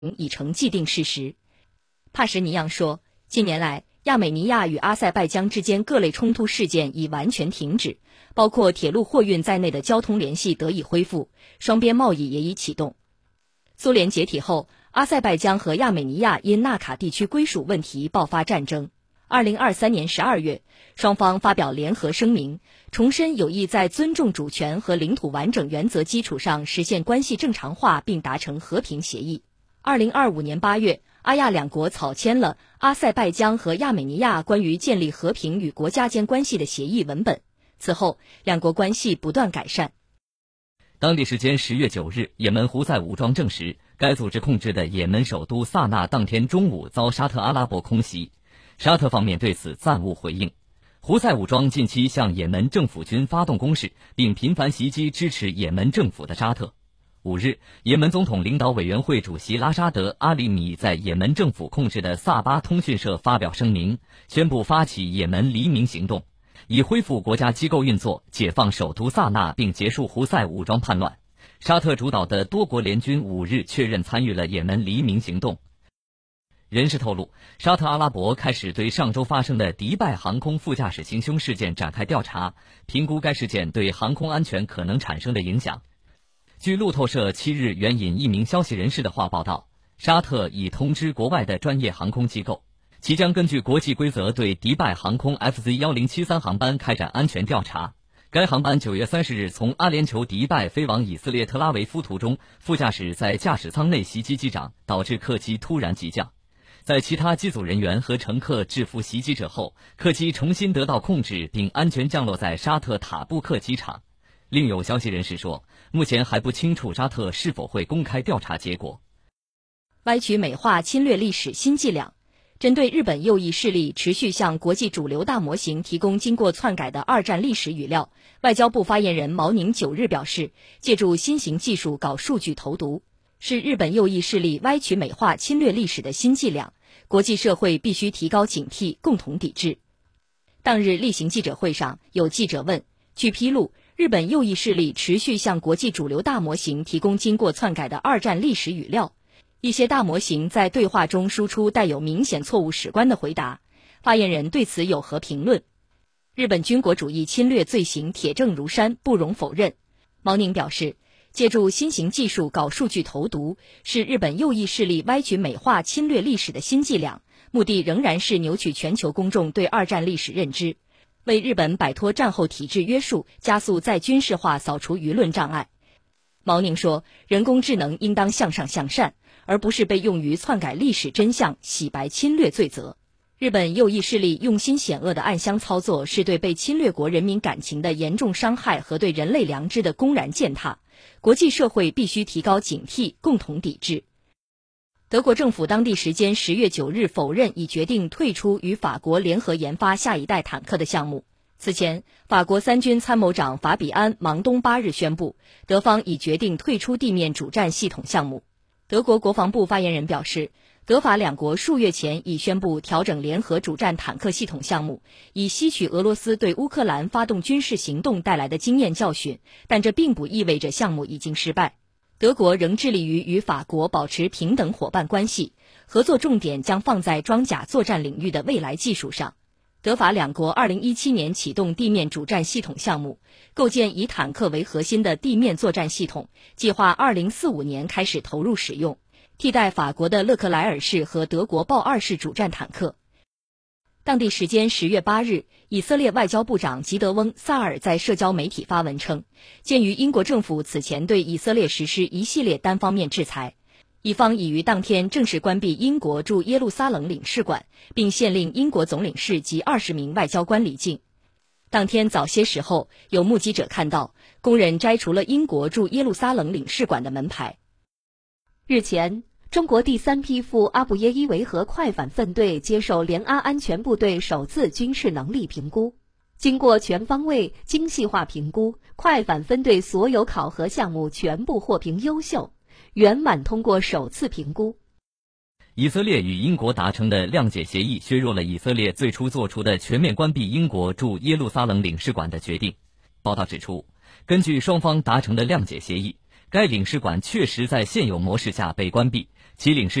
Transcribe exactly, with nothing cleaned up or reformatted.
已成既定事实。帕什尼扬说，近年来亚美尼亚与阿塞拜疆之间各类冲突事件已完全停止，包括铁路货运在内的交通联系得以恢复，双边贸易也已启动。苏联解体后，阿塞拜疆和亚美尼亚因纳卡地区归属问题爆发战争。二零二三年十二月，双方发表联合声明，重申有意在尊重主权和领土完整原则基础上实现关系正常化，并达成和平协议。二零二五年八月，阿亚两国草签了阿塞拜疆和亚美尼亚关于建立和平与国家间关系的协议文本。此后，两国关系不断改善。 当地时间十月九日，也门胡塞武装证实，该组织控制的也门首都萨那当天中午遭沙特阿拉伯空袭，沙特方面对此暂无回应。胡塞武装近期向也门政府军发动攻势，并频繁袭击支持也门政府的沙特。五日，也门总统领导委员会主席拉沙德·阿里米在也门政府控制的萨巴通讯社发表声明，宣布发起也门黎明行动，以恢复国家机构运作，解放首都萨那，并结束胡塞武装叛乱。沙特主导的多国联军五日确认参与了也门黎明行动。人士透露，沙特阿拉伯开始对上周发生的迪拜航空副驾驶行凶事件展开调查，评估该事件对航空安全可能产生的影响。据路透社七日援引一名消息人士的话报道，沙特已通知国外的专业航空机构，其将根据国际规则对迪拜航空 F Z 一零七三 航班开展安全调查。该航班九月三十日从阿联酋迪拜飞往以色列特拉维夫途中，副驾驶在驾驶舱内袭击机长，导致客机突然急降。在其他机组人员和乘客制服袭击者后，客机重新得到控制并安全降落在沙特塔布克机场。另有消息人士说，目前还不清楚沙特是否会公开调查结果。 歪曲美化侵略历史新伎俩。针对日本右翼势力持续向国际主流大模型提供经过篡改的二战历史语料，外交部发言人毛宁九日表示，借助新型技术搞数据投毒，是日本右翼势力歪曲美化侵略历史的新伎俩，国际社会必须提高警惕，共同抵制。当日例行记者会上，有记者问，据披露，日本右翼势力持续向国际主流大模型提供经过篡改的二战历史语料，一些大模型在对话中输出带有明显错误史观的回答，发言人对此有何评论？日本军国主义侵略罪行铁证如山，不容否认。毛宁表示，借助新型技术搞数据投毒，是日本右翼势力歪曲美化侵略历史的新伎俩，目的仍然是扭曲全球公众对二战历史认知，为日本摆脱战后体制约束，加速再军事化扫除舆论障碍。毛宁说，人工智能应当向上向善，而不是被用于篡改历史真相、洗白侵略罪责。日本右翼势力用心险恶的暗箱操作，是对被侵略国人民感情的严重伤害和对人类良知的公然践踏，国际社会必须提高警惕，共同抵制。德国政府当地时间十月九日否认已决定退出与法国联合研发下一代坦克的项目。此前，法国三军参谋长法比安·芒东八日宣布，德方已决定退出地面主战系统项目。德国国防部发言人表示，德法两国数月前已宣布调整联合主战坦克系统项目，以吸取俄罗斯对乌克兰发动军事行动带来的经验教训，但这并不意味着项目已经失败。德国仍致力于与法国保持平等伙伴关系，合作重点将放在装甲作战领域的未来技术上。德法两国二零一七年启动地面主战系统项目，构建以坦克为核心的地面作战系统，计划二零四五年开始投入使用，替代法国的勒克莱尔式和德国豹二式主战坦克。当地时间十月八日，以色列外交部长吉德翁·萨尔在社交媒体发文称，鉴于英国政府此前对以色列实施一系列单方面制裁，以方已于当天正式关闭英国驻耶路撒冷领事馆，并限令英国总领事及二十名外交官离境。当天早些时候，有目击者看到工人摘除了英国驻耶路撒冷领事馆的门牌。 日前，中国第三批赴阿布耶伊维和快反分队接受联阿安全部队首次军事能力评估。经过全方位、精细化评估，快反分队所有考核项目全部获评优秀，圆满通过首次评估。 以色列与英国达成的谅解协议削弱了以色列最初做出的全面关闭英国驻耶路撒冷领事馆的决定。报道指出，根据双方达成的谅解协议，该领事馆确实在现有模式下被关闭， 其领事